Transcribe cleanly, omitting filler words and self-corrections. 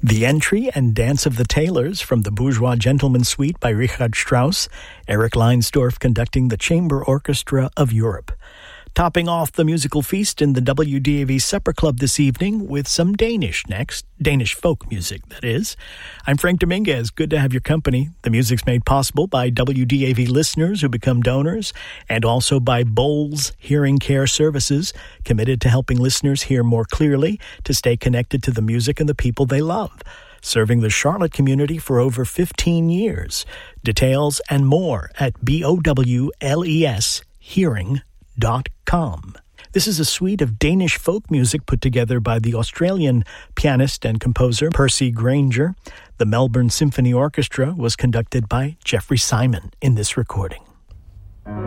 The Entry and Dance of the Tailors from the Bourgeois Gentleman Suite by Richard Strauss, Eric Leinsdorf conducting the Chamber Orchestra of Europe. Topping off the musical feast in the WDAV Supper Club this evening with some Danish next. Danish folk music, that is. I'm Frank Dominguez. Good to have your company. The music's made possible by WDAV listeners who become donors and also by Bowles Hearing Care Services, committed to helping listeners hear more clearly to stay connected to the music and the people they love. Serving the Charlotte community for over 15 years. Details and more at BOWLEShearing.com. This is a suite of Danish folk music put together by the Australian pianist and composer Percy Grainger. The Melbourne Symphony Orchestra was conducted by Jeffrey Simon in this recording.